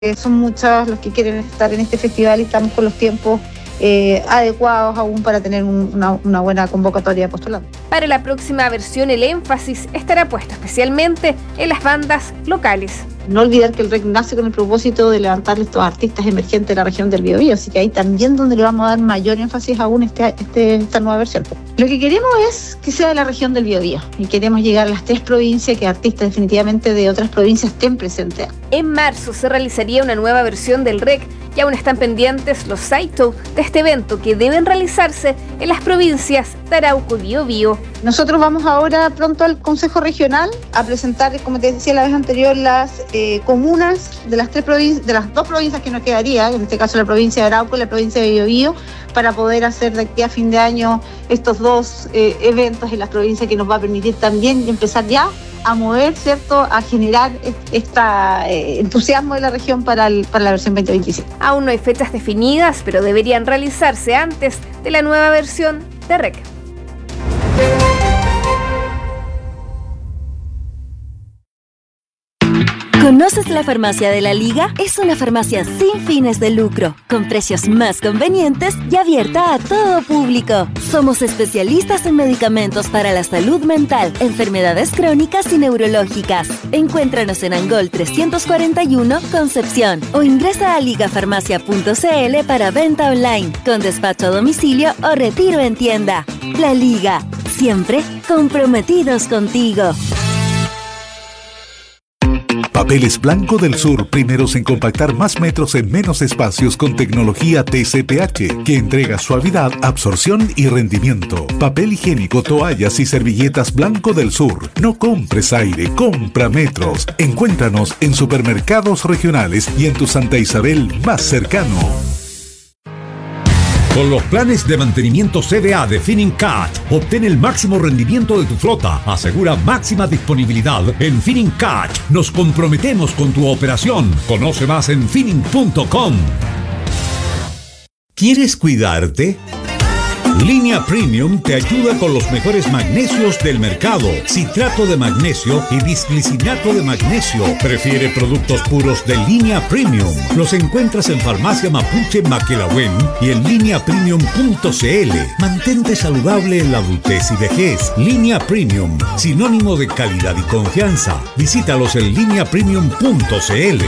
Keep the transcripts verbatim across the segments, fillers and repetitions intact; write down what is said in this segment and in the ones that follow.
Eh, son muchos los que quieren estar en este festival y estamos con los tiempos eh, adecuados aún para tener un, una, una buena convocatoria de postulantes. Para la próxima versión el énfasis estará puesto especialmente en las bandas locales. No olvidar que el R E C nace con el propósito de levantar estos artistas emergentes de la región del Biobío, así que ahí también donde le vamos a dar mayor énfasis aún este, este, esta nueva versión. Lo que queremos es que sea de la región del Biobío y queremos llegar a las tres provincias, que artistas definitivamente de otras provincias estén presentes. En marzo se realizaría una nueva versión del R E C y aún están pendientes los side-shows de este evento que deben realizarse en las provincias de Arauco y Biobío. Nosotros vamos ahora pronto al Consejo Regional a presentar, como te decía la vez anterior, las eh, comunas de las tres provincias, de las dos provincias que nos quedaría, en este caso la provincia de Arauco y la provincia de Biobío, para poder hacer de aquí a fin de año estos dos eh, eventos en las provincias, que nos va a permitir también empezar ya a mover, ¿cierto?, a generar este eh, entusiasmo de la región para, el, para la versión veinte veinticinco. Aún no hay fechas definidas, pero deberían realizarse antes de la nueva versión de R E C. ¿Conoces la Farmacia de la Liga? Es una farmacia sin fines de lucro, con precios más convenientes y abierta a todo público. Somos especialistas en medicamentos para la salud mental, enfermedades crónicas y neurológicas. Encuéntranos en Angol trescientos cuarenta y uno, Concepción, o ingresa a ligafarmacia punto c l para venta online, con despacho a domicilio o retiro en tienda. La Liga, siempre comprometidos contigo. Papeles Blanco del Sur, primeros en compactar más metros en menos espacios con tecnología T C P H, que entrega suavidad, absorción y rendimiento. Papel higiénico, toallas y servilletas Blanco del Sur. No compres aire, compra metros. Encuéntranos en supermercados regionales y en tu Santa Isabel más cercano. Con los planes de mantenimiento C D A de Finincat, obtén el máximo rendimiento de tu flota. Asegura máxima disponibilidad en Finincat. Nos comprometemos con tu operación. Conoce más en finning punto com. ¿Quieres cuidarte? Línea Premium te ayuda con los mejores magnesios del mercado. Citrato de magnesio y bisglicinato de magnesio. Prefiere productos puros de Línea Premium. Los encuentras en Farmacia Mapuche Maquelahuen y en línea premium punto c l. Mantente saludable en la adultez y vejez. Línea Premium, sinónimo de calidad y confianza. Visítalos en línea premium punto c l.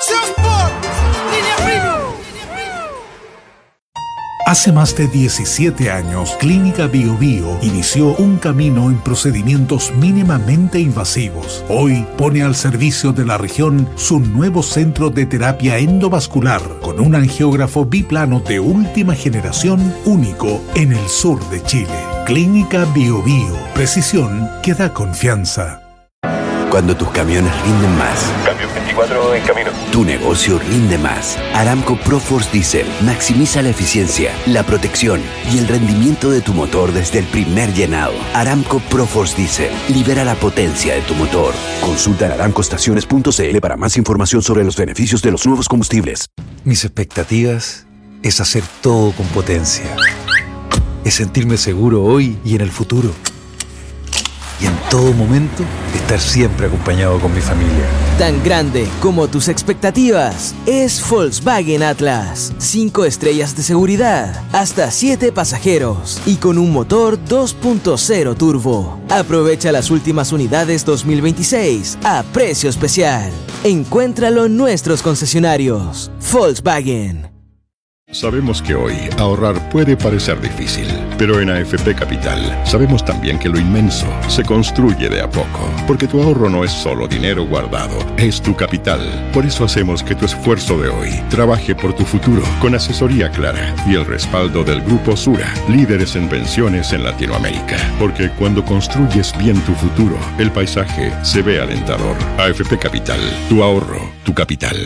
Hace más de diecisiete años, Clínica Biobío inició un camino en procedimientos mínimamente invasivos. Hoy pone al servicio de la región su nuevo centro de terapia endovascular con un angiógrafo biplano de última generación, único en el sur de Chile. Clínica Biobío, precisión que da confianza. Cuando tus camiones rinden más. Camión veinticuatro en camino. Tu negocio rinde más. Aramco ProForce Diesel maximiza la eficiencia, la protección y el rendimiento de tu motor desde el primer llenado. Aramco ProForce Diesel libera la potencia de tu motor. Consulta en aramco estaciones punto c l para más información sobre los beneficios de los nuevos combustibles. Mis expectativas es hacer todo con potencia. Es sentirme seguro hoy y en el futuro. Y en todo momento, estar siempre acompañado con mi familia. Tan grande como tus expectativas es Volkswagen Atlas. Cinco estrellas de seguridad, hasta siete pasajeros y con un motor dos punto cero turbo. Aprovecha las últimas unidades dos mil veintiséis a precio especial. Encuéntralo en nuestros concesionarios. Volkswagen. Sabemos que hoy ahorrar puede parecer difícil, pero en A F P Capital sabemos también que lo inmenso se construye de a poco, porque tu ahorro no es solo dinero guardado, es tu capital. Por eso hacemos que tu esfuerzo de hoy trabaje por tu futuro, con asesoría clara y el respaldo del Grupo Sura, líderes en pensiones en Latinoamérica. Porque cuando construyes bien tu futuro, el paisaje se ve alentador. A F P Capital, tu ahorro, tu capital.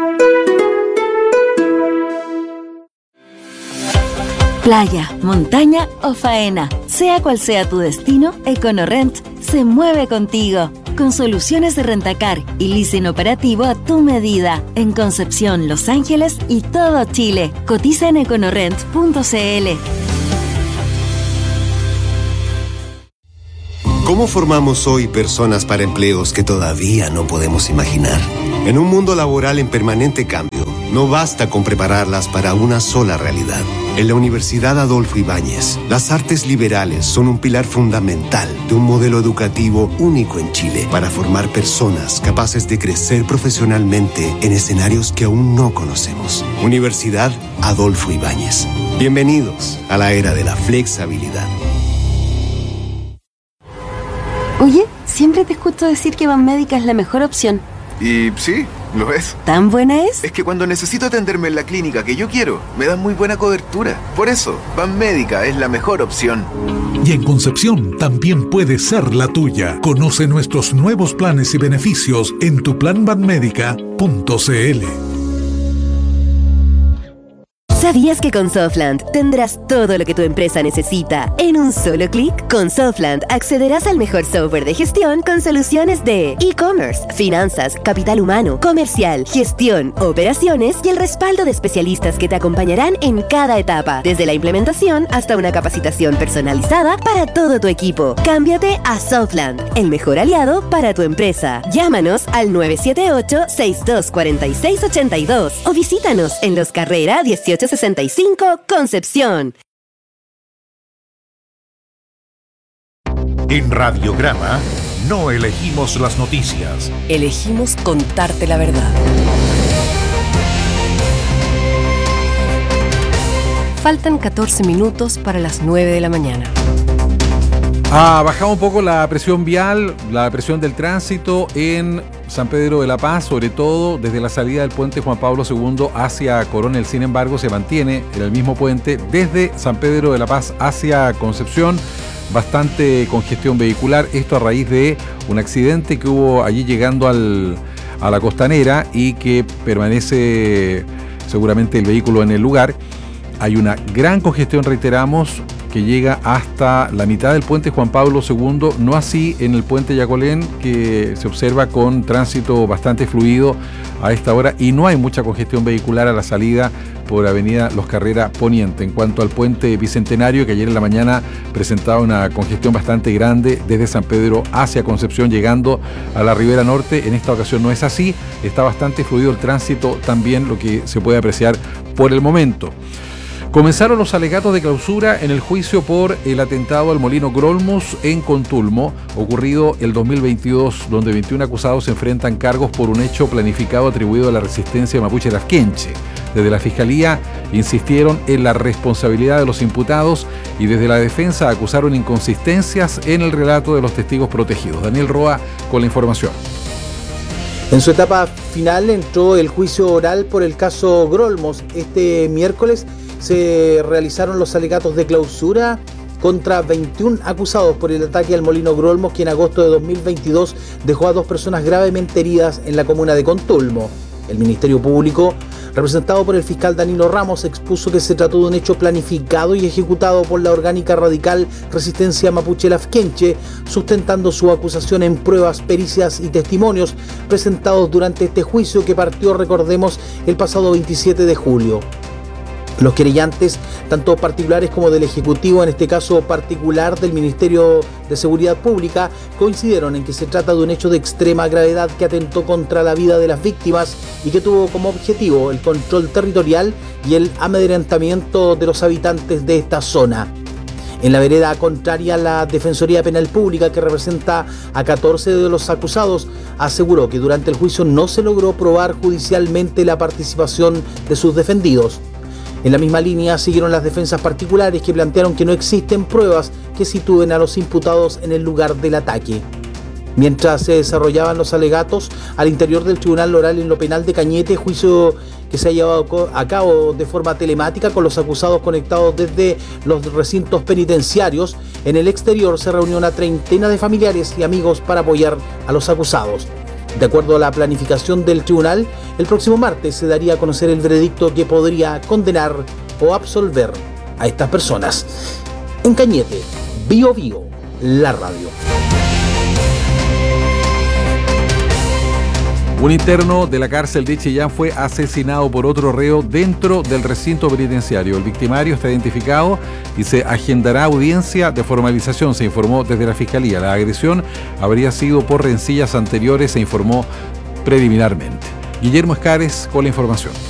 Playa, montaña o faena, sea cual sea tu destino, EconoRent se mueve contigo. Con soluciones de rentacar y leasing operativo a tu medida. En Concepción, Los Ángeles y todo Chile. Cotiza en econorent punto c l. ¿Cómo formamos hoy personas para empleos que todavía no podemos imaginar? En un mundo laboral en permanente cambio, no basta con prepararlas para una sola realidad. En la Universidad Adolfo Ibáñez, las artes liberales son un pilar fundamental de un modelo educativo único en Chile para formar personas capaces de crecer profesionalmente en escenarios que aún no conocemos. Universidad Adolfo Ibáñez. Bienvenidos a la era de la flexibilidad. Oye, siempre te escucho decir que Banmédica es la mejor opción. Y sí, lo es. ¿Tan buena es? Es que cuando necesito atenderme en la clínica que yo quiero, me dan muy buena cobertura. Por eso, Banmédica es la mejor opción. Y en Concepción también puede ser la tuya. Conoce nuestros nuevos planes y beneficios en tu plan banmédica punto c l. ¿Sabías que con Softland tendrás todo lo que tu empresa necesita en un solo clic? Con Softland accederás al mejor software de gestión con soluciones de e-commerce, finanzas, capital humano, comercial, gestión, operaciones y el respaldo de especialistas que te acompañarán en cada etapa, desde la implementación hasta una capacitación personalizada para todo tu equipo. Cámbiate a Softland, el mejor aliado para tu empresa. Llámanos al nueve siete ocho, seis dos cuatro seis ocho dos o visítanos en Los Carrera dieciocho sesenta y cinco, Concepción. En Radiograma no elegimos las noticias. Elegimos contarte la verdad. Faltan catorce minutos para las nueve de la mañana. Ha bajado un poco la presión vial, la presión del tránsito en San Pedro de la Paz, sobre todo desde la salida del puente Juan Pablo segundo hacia Coronel. Sin embargo, se mantiene en el mismo puente desde San Pedro de la Paz hacia Concepción. Bastante congestión vehicular, esto a raíz de un accidente que hubo allí llegando al, a la costanera y que permanece seguramente el vehículo en el lugar. Hay una gran congestión, reiteramos, que llega hasta la mitad del puente Juan Pablo segundo, no así en el puente Yacolén, que se observa con tránsito bastante fluido a esta hora y no hay mucha congestión vehicular a la salida por avenida Los Carrera Poniente. En cuanto al puente Bicentenario, que ayer en la mañana presentaba una congestión bastante grande desde San Pedro hacia Concepción llegando a la Ribera Norte, en esta ocasión no es así, está bastante fluido el tránsito también, lo que se puede apreciar por el momento. Comenzaron los alegatos de clausura en el juicio por el atentado al Molino Grolmos en Contulmo, ocurrido el dos mil veintidós, donde veintiún acusados se enfrentan cargos por un hecho planificado atribuido a la resistencia mapuche Lafkenche. Desde la Fiscalía insistieron en la responsabilidad de los imputados y desde la defensa acusaron inconsistencias en el relato de los testigos protegidos. Daniel Roa con la información. En su etapa final entró el juicio oral por el caso Grolmos. Este miércoles se realizaron los alegatos de clausura contra veintiún acusados por el ataque al Molino Grolmos, que en agosto de dos mil veintidós dejó a dos personas gravemente heridas en la comuna de Contulmo. El Ministerio Público, representado por el fiscal Danilo Ramos, expuso que se trató de un hecho planificado y ejecutado por la orgánica radical Resistencia Mapuche Lafkenche, sustentando su acusación en pruebas, pericias y testimonios presentados durante este juicio que partió, recordemos, el pasado veintisiete de julio. Los querellantes, tanto particulares como del Ejecutivo, en este caso particular del Ministerio de Seguridad Pública, coincidieron en que se trata de un hecho de extrema gravedad que atentó contra la vida de las víctimas y que tuvo como objetivo el control territorial y el amedrentamiento de los habitantes de esta zona. En la vereda contraria, la Defensoría Penal Pública, que representa a catorce de los acusados, aseguró que durante el juicio no se logró probar judicialmente la participación de sus defendidos. En la misma línea siguieron las defensas particulares, que plantearon que no existen pruebas que sitúen a los imputados en el lugar del ataque. Mientras se desarrollaban los alegatos al interior del Tribunal Oral en lo Penal de Cañete, juicio que se ha llevado a cabo de forma telemática con los acusados conectados desde los recintos penitenciarios, en el exterior se reunió una treintena de familiares y amigos para apoyar a los acusados. De acuerdo a la planificación del tribunal, el próximo martes se daría a conocer el veredicto que podría condenar o absolver a estas personas. En Cañete, Bio Bio, la radio. Un interno de la cárcel de Chillán fue asesinado por otro reo dentro del recinto penitenciario. El victimario está identificado y se agendará audiencia de formalización, se informó desde la Fiscalía. La agresión habría sido por rencillas anteriores, se informó preliminarmente. Guillermo Escares con la información.